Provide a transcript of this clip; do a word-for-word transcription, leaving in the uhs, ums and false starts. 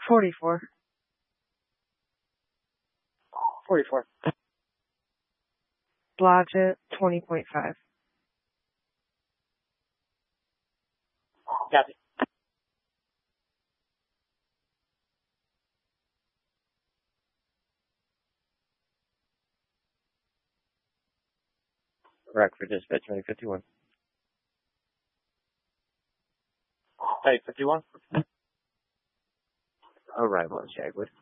Forty-four. Forty-four. Blodgett, twenty point five. Copy. Correct for dispatch nine fifty-one. Hey, fifty-one. Arrival on Shagwood.